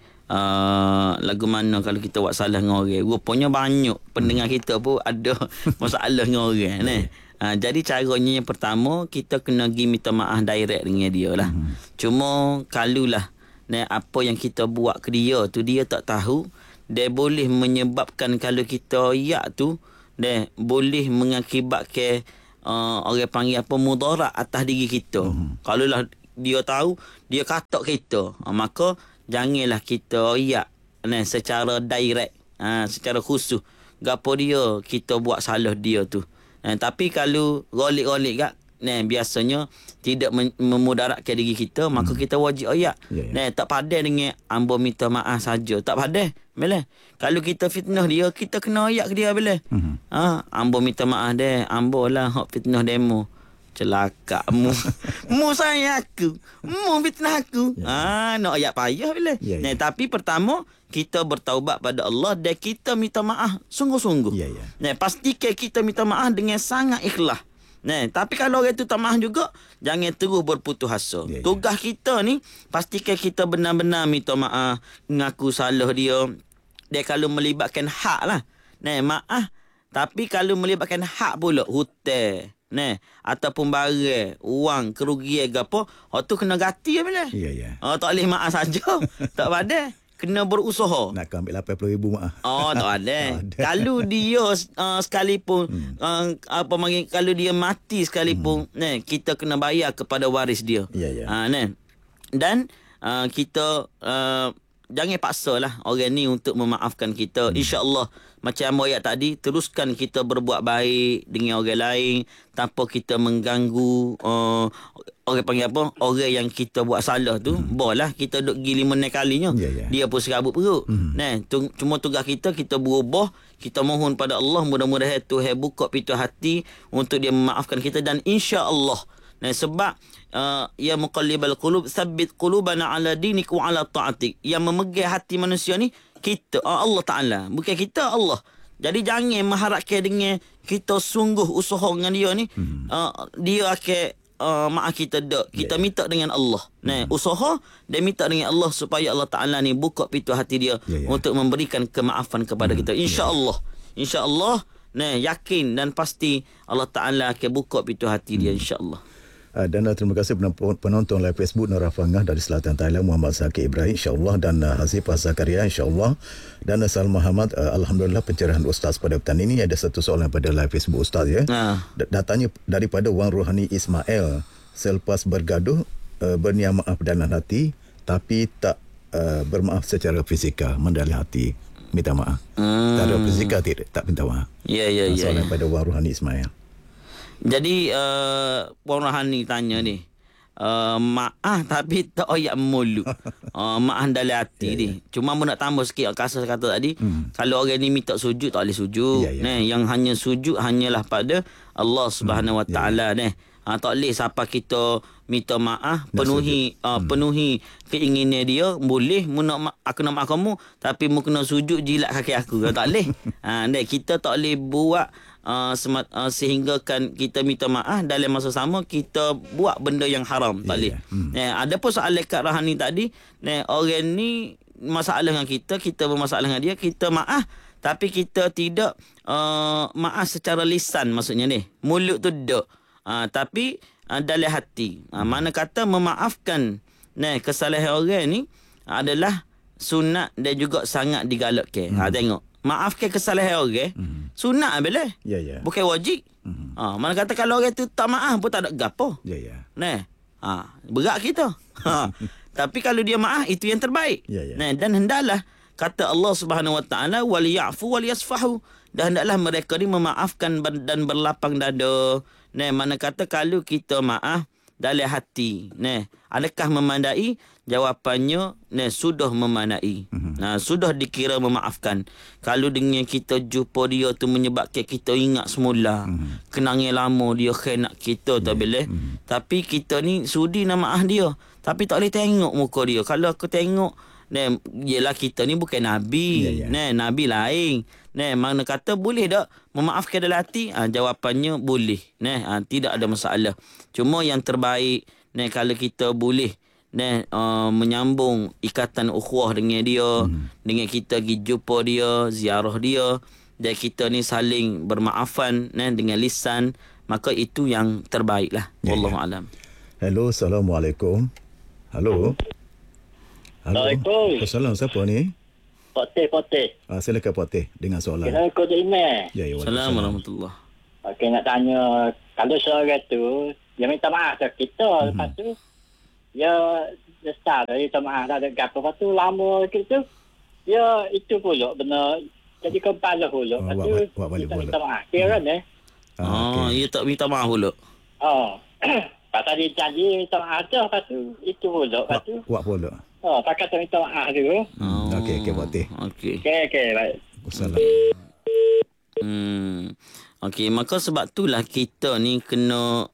Uh, lagu mana kalau kita buat salah dengan orang. Rupanya banyak pendengar kita pun ada masalah dengan orang ni. Ha, jadi caranya yang pertama kita kena pergi minta maaf direct dengan dia lah. Hmm. Cuma kalulah ni apa yang kita buat ke dia tu dia tak tahu, dia boleh menyebabkan kalau kita yak tu dia boleh mengakibatkan uh, orang panggil apa mudarat atas diri kita. Hmm. Kalulah dia tahu dia katak kita, ha, maka janganlah kita yak ni secara direct, ha, secara khusus gapo dia kita buat salah dia tu. Ha, tapi kalau rolik-rolik gak nah biasanya tidak memudaratkan diri kita, maka hmm. kita wajib ayat. Yeah, yeah. Nah tak padai dengan ambo minta maaf saja. Tak padai. Boleh. Kalau kita fitnah dia, kita kena ayat ke dia boleh. Hmm. Ha, ambo minta maaf deh. Ambo lah hok fitnah demo. Celaka mu. Mu sayang aku. Mu fitnah aku. Yeah. Ha, nak ayat payah boleh. Yeah, yeah. Nah tapi pertama kita bertaubat pada Allah dan kita minta maaf sungguh-sungguh. Yeah, yeah. Nah pastikan kita minta maaf dengan sangat ikhlas. Nah, tapi kalau orang tu tak maaf juga, jangan terus berputus asa. Yeah, Tugas yeah. kita ni, pastikan kita benar-benar minta maaf, mengaku salah dia. Dia kalau melibatkan hak lah. Nah, maaf. Tapi kalau melibatkan hak pula, hutang, nah, ataupun barang, wang, kerugian ke apa, hak tu kena ganti ya bila? Ya, ya. Oh, tak boleh maaf saja. Tak ada. Kena berusaha. Nak ambil lapan puluh ribu maaf. Oh, tak ada. Kalau dia uh, sekalipun hmm. uh, apa panggil, kalau dia mati sekalipun, hmm. nah, kita kena bayar kepada waris dia. Ya, ya. Uh, nah. Dan uh, kita uh, jangan paksalah orang ni untuk memaafkan kita. Hmm. Insya-Allah macam ayat tadi, teruskan kita berbuat baik dengan orang lain tanpa kita mengganggu uh, orang panggil apa, orang yang kita buat salah tu. Hmm. Bolehlah kita duk pergi lima enam kalinya. Yeah, yeah. Dia pun serabut perut. Hmm. Nah, tu, cuma tugas kita kita berubah, kita mohon pada Allah mudah-mudahan Tuhan buka pintu hati untuk dia memaafkan kita dan insya-Allah. Nah, sebab uh, ya muqallibal qulub tsabbit qulubana ala dinik wa ala ta'atik. Yang memegang hati manusia ni kita, Allah Taala, bukan kita, Allah. Jadi jangan mengharapkan dengan kita sungguh usaha dengan dia ni, hmm. uh, dia akan uh, maaf kita dak. Kita yeah. minta dengan Allah. Nah, hmm. usaha dia minta dengan Allah supaya Allah Taala ni buka pintu hati dia yeah, yeah. untuk memberikan kemaafan kepada hmm. kita. Insya-Allah. Yeah. Insya-Allah. Nah, yakin dan pasti Allah Taala akan buka pintu hati hmm. dia insya-Allah. Uh, dan uh, terima kasih penonton live Facebook Nur Afangah dari Selatan Thailand, Muhammad Zakir Ibrahim insya-Allah, dan uh, Hazifah Zakaria insya-Allah, dan uh, Sal Muhammad. uh, Alhamdulillah pencerahan Ustaz pada petang ini. Ada satu soalan pada live Facebook Ustaz ya. Uh. Datanya daripada Wan Rohani Ismail. Selepas bergaduh, uh, berniat maaf dalam hati tapi tak uh, bermaaf secara fizikal, mendalam hati minta maaf. Hmm. Tak ada fizikal, tidak, tak minta maaf. Ya ya ya. Soalan ya. pada Wan Rohani Ismail. Jadi uh, Puan Rohani tanya ni, uh, maaf tapi tak oyak mulut. uh, maaf dalam hati yeah, ni. Yeah. Cuma mau nak tambah sikit kasar kata tadi, hmm. kalau orang ni minta sujud tak boleh sujud. Yeah, yeah. Nah, yang hanya sujud hanyalah pada Allah Subhanahu Wa Taala hmm. yeah. Ha, tak boleh siapa kita minta maaf, penuhi uh, hmm. penuhi keinginan dia, boleh mu nak ma- aku nak maaf kamu tapi mu kena sujud jilat kaki aku. Tak boleh. Ha, nah, kita tak boleh buat uh, semat, uh, sehinggakan kita minta maaf dalam masa sama kita buat benda yang haram. Tak boleh. Yeah, yeah. hmm. Nah, ada pun soalan Kak Rahani tadi, nah, orang ni masalah dengan kita, kita bermasalah dengan dia, kita maaf tapi kita tidak uh, maaf secara lisan, maksudnya ni. Mulut tu dak. Uh, tapi uh, dalam hati. Uh, mana kata memaafkan nah, kesalahan orang ni adalah sunat dan juga sangat digalakkan. Hmm. Ha, tengok. Maafkan kesalahan orang, hmm. sunat boleh. Ya, ya. Bukan wajib. Hmm. Ha, mana kata kalau orang tu tak maaf pun tak ada gapo. Ya, ya. Nah, ha, berat kita. Ha. Tapi kalau dia maaf, itu yang terbaik. Ya, ya. Nah, dan hendaklah kata Allah Subhanahu Wa Taala wal ya'fu wal yasfahu. Dan hendaklah mereka ni memaafkan dan berlapang dada. Nah, mana kata kalau kita maaf dalam hati, nah, adakah memandai? Jawapannya, nah, sudah memandai. Mm-hmm. Nah, sudah dikira memaafkan. Kalau dengan kita jumpa dia tu menyebabkan kita ingat semula, mm-hmm. kenangan lama dia khianat kita, yeah. tak boleh. Mm-hmm. Tapi kita ni sudi nak maaf dia, tapi tak boleh tengok muka dia. Kalau aku tengok Nah, yelah kita ni bukan Nabi. Ya, ya. Nah, Nabi lain. Nah, mana kata boleh tak memaafkan dalam hati? Ha, jawapannya boleh. Nah, ha, tidak ada masalah. Cuma yang terbaik, nah, kalau kita boleh nah, uh, menyambung ikatan ukhuwah dengan dia, hmm. dengan kita pergi jumpa dia, ziarah dia, dan kita ni saling bermaafan nah, dengan lisan, maka itu yang terbaik lah. Ya, Wallahu ya. alam. Hello, Assalamualaikum. Halo. Halo. Assalamualaikum. Assalamualaikum. Siapa ni? Poteh, poteh. Ah, silakan Pak Teh dengan soalan. Kena kod email. Ya, ya. Assalamualaikum warahmatullahi. Okey, nak tanya, kalau seorang tu, dia minta maaf ke kita, mm-hmm. lepas tu, dia, dia start, dia minta maaf, tak ada gapa, lepas tu lama gitu, dia itu pula, benar, jadi kepala pula, Oh, lepas buat tu, balik- buat balik kita pula. minta maaf. Kira ni, Ah, Oh, okey. ia tak minta maaf pula. oh, pasal dia janji minta maaf tu, lepas tu, itu pula, lepas tu, Wak pula. oh, tak kata minta maaf dulu. Oh. Okey, okey, Pak Teh. Okey. Okey, okey, baik. Salam. Hmm. Okey, maka sebab itulah kita ni kena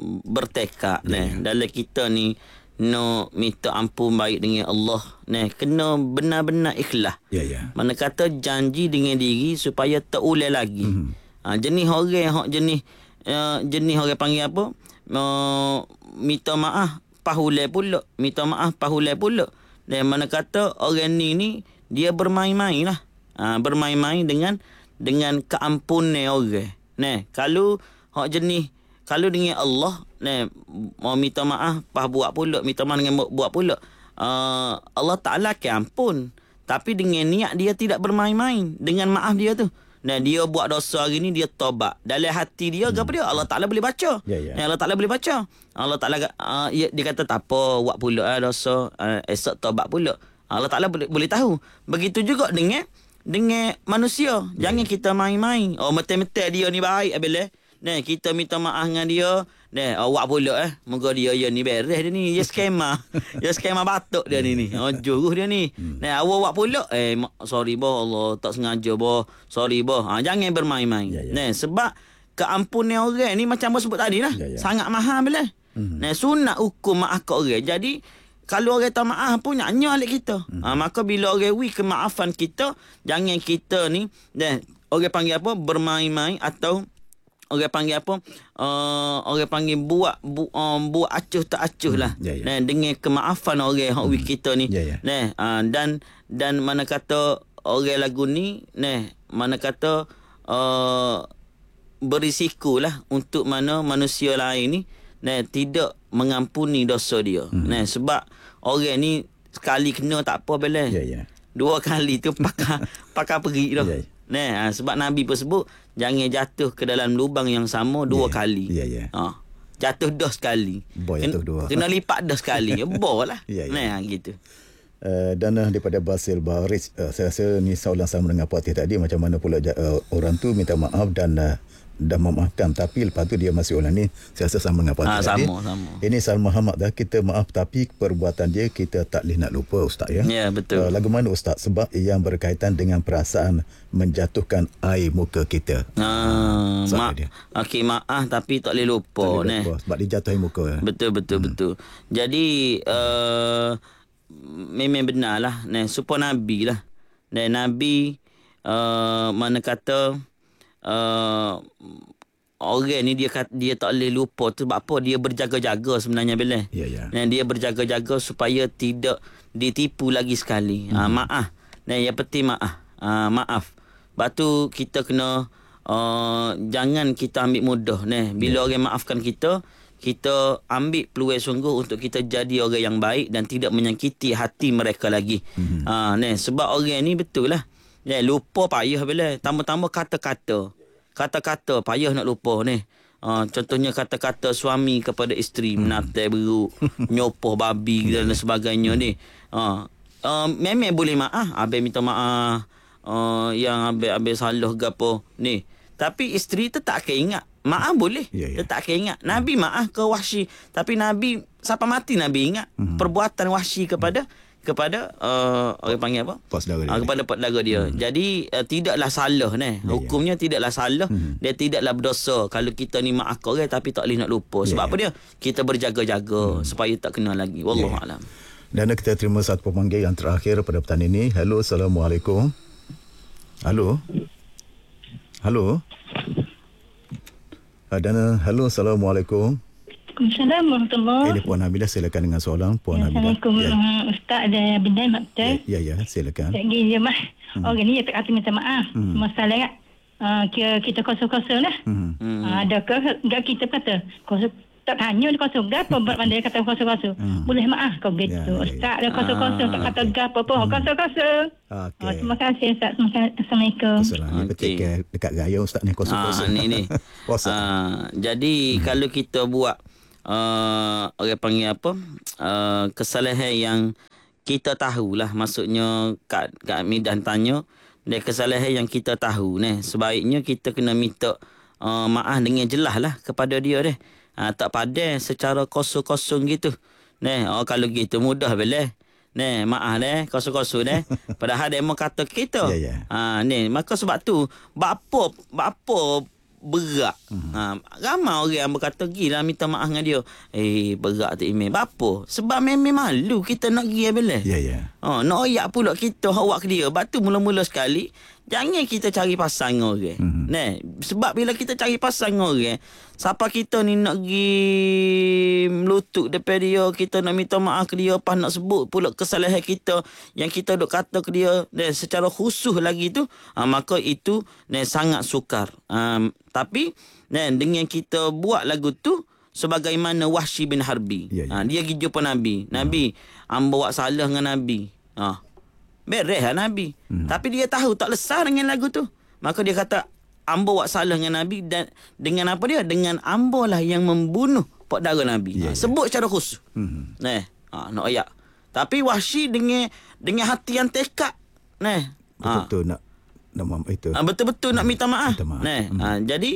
bertekad yeah. nah. Dalam kita ni no minta ampun baik dengan Allah. Nah, kena benar-benar ikhlas. Ya, ya. Mana kata janji dengan diri supaya tak ulang lagi. Mhm. Ha, jenis orang hak jenis uh, jenis orang panggil apa? Uh, minta maaf pahulai pula, minta maaf pahulai pula. Dan mana kata orang ni ni dia bermain-main lah. Ha, bermain-main dengan dengan keampunan orang. Nah, kalau hak jenis kalau dengan Allah, nah, mau minta maaf, pah buat pula, minta maaf dengan buat pula. Uh, Allah Ta'ala ke ampun. Tapi dengan niat dia tidak bermain-main dengan maaf dia tu. Nah, dia buat dosa hari ni, dia tobat. Dalam hati dia, hmm. apa dia? Allah Ta'ala boleh baca. Ya, ya. Allah Ta'ala boleh baca. Allah Ta'ala, uh, dia, dia kata, tak apa, buat pula uh, dosa, uh, esok tobat pula. Allah Ta'ala boleh, boleh tahu. Begitu juga dengan dengan manusia. Jangan Ya. kita main-main. Oh, metel-metel dia ni baik, Abel. Nah, kita minta maaf dengan dia. Nah, awak pula eh. Moga dia ya ni beres dia ni. Dia skema. Dia skema batuk dia ni ni. Oh, juruh dia ni. Hmm. Nah, awak awak pula eh sorry boh, Allah tak sengaja boh. Sorry boh. Ha, jangan bermain-main. Ya, ya. Nah, sebab keampunan orang ni macam apa sebut tadi lah. Ya, ya. Sangat mahal bila. Hmm. Nah, sunat hukum maaf kat orang. Jadi kalau orang tak maaf pun nyanyi alik kita. Hmm. Ha, maka bila orang wi kemaafan kita, jangan kita ni nah, orang panggil apa? Bermain-main atau orang panggil apa? Uh, orang panggil buat bu, um, buat acuh tak acuh lah. Hmm, ya, ya. Nah, dengan kemaafan orang hak hmm. kita ni. Ya, ya. Nah, uh, dan dan mana kata orang lagu ni, nah, mana kata uh, berisiko lah untuk mana manusia lain ni nah, tidak mengampuni dosa dia. Hmm. Nah, sebab orang ni sekali kena tak apa bela. Ya, ya. Dua kali tu pakar pakar pergi dah. Ya, ya. Nah, sebab Nabi pun sebut jangan jatuh ke dalam lubang yang sama dua Ya, kali. ya, ya. Ha. Jatuh dah sekali. Boy jatuh dua. Kena lipat dah sekali. Bo lah. Ya, ya. Nah, gitu. Uh, dan uh, daripada Basil Baris, uh, saya rasa ni soalan sama dengan Pak Teh tadi, macam mana pula uh, orang tu minta maaf dan uh, dah memaafkan, tapi lepas tu dia masih ulang ni, saya rasa sama dengan Pak Teh Ah, tadi. sama, sama. Ini Sal Muhammad dah, kita maaf tapi perbuatan dia kita tak boleh nak lupa, Ustaz ya. Ya, betul. Uh, lagu mana Ustaz? Sebab yang berkaitan dengan perasaan menjatuhkan air muka kita. Ah, Sama ma- dia. Okey, maaf tapi tak boleh Tak lupa, boleh nah. lupa, sebab dia jatuh air muka. Betul betul hmm. betul. Jadi uh, memang benar lah. Nah, supaya Nabi lah. Dan Nabi uh, mana kata uh, orang ni dia kata, dia tak boleh lupa tu sebab apa? Dia berjaga-jaga sebenarnya bila. Ya, ya. Dan dia berjaga-jaga supaya tidak ditipu lagi sekali. Hmm. Uh, maaf. Nah, yang penting maaf. Uh, maaf. Sebab tu kita kena uh, jangan kita ambil mudah. Nah, bila yeah. orang maafkan kita, kita ambil peluang sungguh untuk kita jadi orang yang baik dan tidak menyakiti hati mereka lagi. Mm-hmm. Uh, nah, sebab orang ni betul lah. Yeah, lupa payah bila. Tambah-tambah kata-kata. Kata-kata payah nak lupa ni. Uh, contohnya kata-kata suami kepada isteri, hmm. menatai beruk, nyopoh babi dan sebagainya ni. Uh, uh, memang boleh maaf. Abang minta maaf. Uh, yang abang-abang salah ke apa ni. Tapi isteri tu tak akan ingat. Maaf boleh. Ya, ya. Dia tak akan ingat. Nabi maaf ke Wahsy. Tapi Nabi, sampai mati Nabi ingat. Hmm. Perbuatan Wahsy kepada kepada uh, orang panggil apa? Pak saudara dia. Uh, kepada pak saudara dia. Hmm. Jadi uh, tidaklah salah ni. Ya, Hukumnya ya. tidaklah salah. Hmm. Dia tidaklah berdosa. Kalau kita ni maaf ke orang tapi tak boleh nak lupa. Sebab ya, apa dia? Kita berjaga-jaga hmm. supaya tak kena lagi. Wallahu ya. alam. Dan kita terima satu pemanggil yang terakhir pada petang ini. Hello, Assalamualaikum. Halo. Halo. Uh, dan hello, Assalamualaikum. Waalaikumsalam warahmatullahi. Ini Puan Hamidah, silakan dengan soalan Puan Hamidah. Assalamualaikum ya. Ustaz ada benda nak betul. Ya, ya, ya, silakan. Lagi je mah. Hmm. Orang ni tak kata minta maaf. Hmm. Masalah kan. Uh, kira kita kosong-kosong lah. Hmm. Uh, adakah enggak kita kata kosong tak tanya dia kosong gapo buat pandai kata kosong-kosong. Hmm. Boleh maaf kau gitu. Ya, Ustaz ada kosong-kosong tak kata gapo apa hmm. kosong-kosong. Okey. Oh, terima kasih Ustaz. Assalamualaikum. Assalamualaikum. Okay. Dekat gaya Ustaz ni kosong-kosong. Ah, ni ni. ah, jadi hmm. kalau kita buat Uh, orang panggil apa uh, kesalahan yang kita tahulah, maksudnya Kak, Kak Hamidah tanya dia kesalahan yang kita tahu ni, sebaiknya kita kena minta uh, maaf dengan jelas lah kepada dia deh. Uh, tak padan secara kosong-kosong gitu. Neh, oh kalau gitu mudah boleh. Neh, maaf deh, kosong-kosong deh. Padahal dia mau kata kita. Yeah, yeah. Ha ni, maka sebab tu bapa bapa berat. Hmm. Ha, ramai orang yang berkata gila minta maaf dengan dia. Eh berat tu email. Apa? Sebab memang malu kita nak pergi bila. Ya, ya. Oh, nak oyak pula kita awak ke dia. Batu mula-mula sekali jangan kita cari pasang orang. Hmm. Nah, sebab bila kita cari pasang orang, siapa kita ni nak pergi melutut depan dia, kita nak minta maaf ke dia, pas nak sebut pula kesalahan kita yang kita duk kata ke dia, nah, secara khusus lagi tu, ha, maka itu nah, sangat sukar. Um, tapi nah, dengan kita buat lagu tu sebagaimana Wahsy bin Harbi. Ya, ya. Ha, dia pergi jumpa Nabi. Nabi, hmm. hamba buat salah dengan Nabi. Ha. Beres lah Nabi. Hmm. Tapi dia tahu tak lesah dengan lagu tu. Maka dia kata, amba buat salah dengan Nabi, dan dengan apa dia? Dengan amba lah yang membunuh pak dara Nabi. Yeah, ha, sebut yeah. secara khusus. Hmm. Nah, ha, nak ayat. Tapi Wahsy dengan dengan hati yang tekad. Nah, betul-betul ha. nak nak itu. Ha, betul-betul nak minta maaf. Minta maaf. Nah, hmm. ha, jadi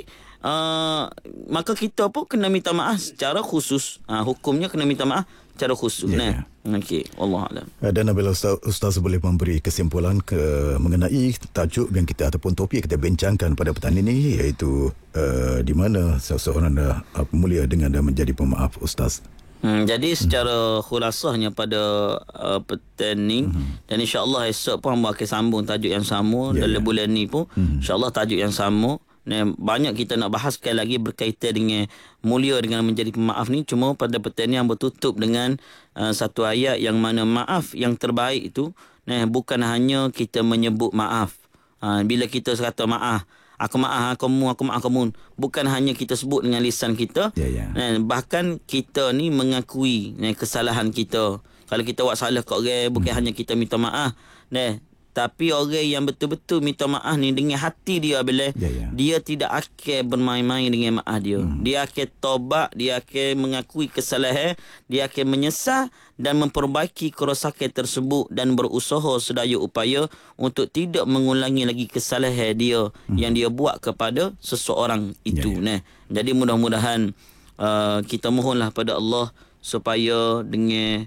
uh, maka kita pun kena minta maaf secara khusus. Ha, hukumnya kena minta maaf secara khusus. Yeah, nah. Yeah. Okey, wallahualam. Dan apabila Ustaz, Ustaz boleh memberi kesimpulan ke mengenai tajuk yang kita ataupun topik kita bincangkan pada petang ini, iaitu uh, di mana seseorang dah uh, mulia dengan dah menjadi pemaaf, Ustaz. Hmm, jadi secara khulasahnya pada uh, petang ni, hmm. dan insya-Allah esok pun hamba akan sambung tajuk yang sama, yeah, dalam yeah. bulan ni pun hmm. insya-Allah tajuk yang sama. Nah, banyak kita nak bahas sekali lagi berkaitan dengan mulia dengan menjadi pemaaf ni. Cuma pada petang ni hamba tutup dengan uh, satu ayat yang mana maaf yang terbaik itu, nah, bukan hanya kita menyebut maaf. Uh, bila kita kata maaf, aku maaf kamu, aku maaf kamu, bukan hanya kita sebut dengan lisan kita. Yeah, yeah. Nah, bahkan kita ni mengakui nah, kesalahan kita. Kalau kita buat salah kat orang, bukan hmm. hanya kita minta maaf. Nah, tapi orang yang betul-betul minta maaf ni dengan hati dia bila yeah, yeah. dia tidak akan bermain-main dengan maaf dia. Hmm. Dia akan tobat, dia akan mengakui kesalahan, dia akan menyesal dan memperbaiki kerosakan tersebut dan berusaha sedaya upaya untuk tidak mengulangi lagi kesalahan dia hmm. yang dia buat kepada seseorang itu. Yeah, yeah. Nah, jadi mudah-mudahan uh, kita mohonlah pada Allah supaya dengan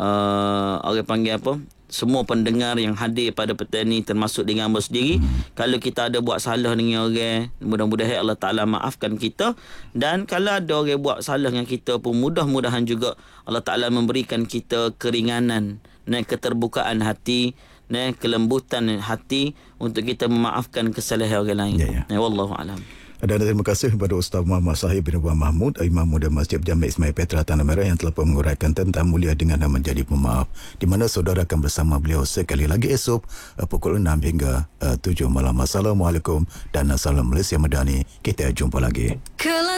uh, orang panggil apa? Semua pendengar yang hadir pada petang ni termasuk dengan hamba sendiri, hmm. kalau kita ada buat salah dengan orang, mudah-mudahan Allah Ta'ala maafkan kita. Dan kalau ada orang buat salah dengan kita pun, mudah-mudahan juga Allah Ta'ala memberikan kita keringanan dan keterbukaan hati dan kelembutan hati untuk kita memaafkan kesalahan orang lain. Ya, ya. Wallahualam. Dan terima kasih kepada Ustaz Muhammad Sahib bin Abdul Mahmud, Imam Muda Masjid Jami' Ismail Petra Tanah Merah, yang telah menguraikan tentang mulia dengan menjadi pemaaf, di mana saudara akan bersama beliau sekali lagi esok pukul enam hingga tujuh malam. Assalamualaikum dan Assalam Malaysia Madani. Kita jumpa lagi.